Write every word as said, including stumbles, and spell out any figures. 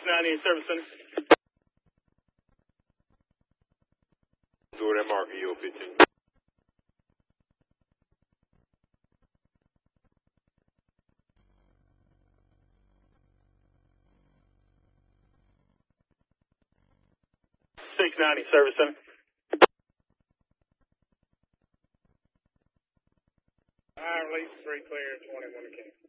ninety Service Center. Do that marker, U fifteen. six ninety Service Center. I release three clear, twenty-one to King.